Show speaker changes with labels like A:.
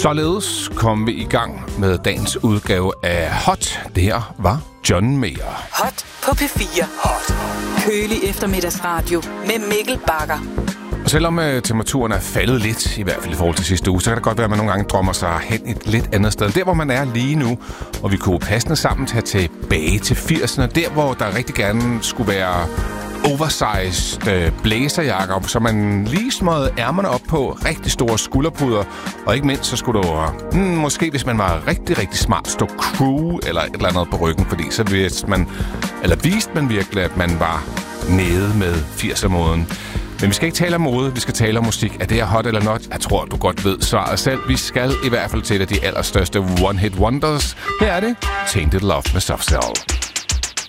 A: Således kom vi i gang med dagens udgave af Hot. Det her var John Mayer.
B: Hot på P4. Hot. Kølig eftermiddagsradio med Mikkel Bagger.
A: Og selvom temperaturen er faldet lidt, i hvert fald i forhold til sidste uge, så kan det godt være, at man nogle gange drømmer sig hen et lidt andet sted. Der, hvor man er lige nu, og vi kunne passende sammen tage tilbage til 80'erne. Der, hvor der rigtig gerne skulle være oversized blæserjakker, så man lige smøgede ærmerne op på rigtig store skulderpuder. Og ikke mindst, så skulle der måske, hvis man var rigtig, rigtig smart, stå crew eller et eller andet på ryggen, fordi så viste man virkelig, at man var nede med 80'er-moden. Men vi skal ikke tale om mode, vi skal tale om musik. Er det her hot eller not? Jeg tror, du godt ved svaret selv. Vi skal i hvert fald til de allerstørste one-hit wonders. Her er det Tainted Love med Soft Cell.